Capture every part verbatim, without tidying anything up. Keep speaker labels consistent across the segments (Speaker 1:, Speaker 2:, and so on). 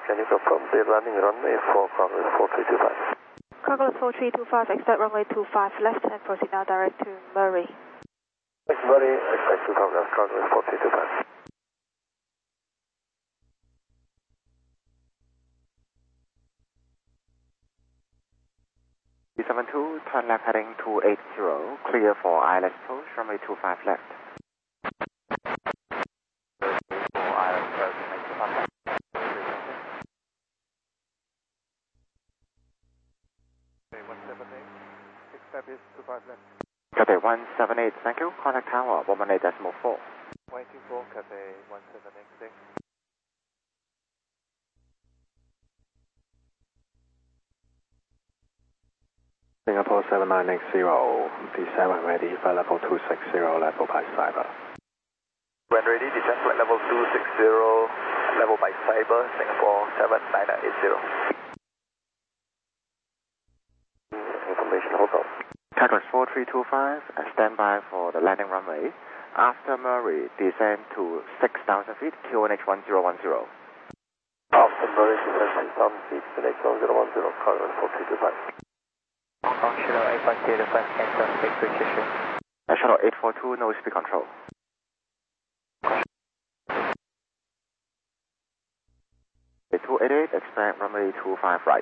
Speaker 1: Can you confirm the landing runway for Congress four three two five?
Speaker 2: Congress four three two five, expect runway two five left and proceed now direct to Murray.
Speaker 1: Thanks, Murray. Expect to Congress, Congress four three two five.
Speaker 3: B seven two, turn left heading two eight zero, clear for I L S approach, runway two five left. For I L S approach, runway two five left.
Speaker 1: one seven eight, expect is two five left.
Speaker 3: Cathay one seven eight, thank you. Contact tower, one eight decimal four.
Speaker 1: Waiting for Cathay one seven eight six. Singapore seven nine eight zero, D seven ready, flight level two six zero, level by cyber. When ready, descend flight level two six zero, level by cyber, Singapore seven nine eight zero. Information, hold on.
Speaker 3: Congress four three two five, stand by for the landing runway. After Murray, descend to six thousand feet, Q N H one zero one zero.
Speaker 1: After Murray, descend six thousand feet, Q N H one zero one zero, Congress four three two five.
Speaker 4: Hong Kong Shuttle eight one zero five, cancel, speak British.
Speaker 3: Shuttle eight four two, no speed control. two eight eight, expect runway two five right.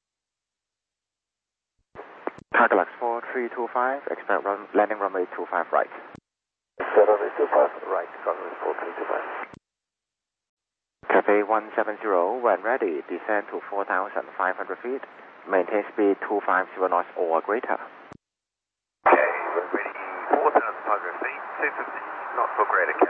Speaker 3: Carglass four three two five, expect run, landing runway two five right.
Speaker 1: Expect runway two five right, Congress four three two five.
Speaker 3: Cathay one seven zero, when ready, descend to four thousand five hundred feet. Maintain speed two five zero knots or greater.
Speaker 1: Okay, we're ready four thousand five hundred feet, two fifty knots or greater.